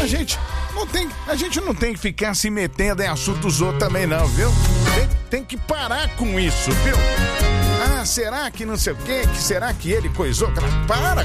A gente não tem que ficar se metendo em assuntos dos outros também não, viu? Tem que parar com isso, viu? Ah, será que não sei o quê? Que será que ele coisou? Para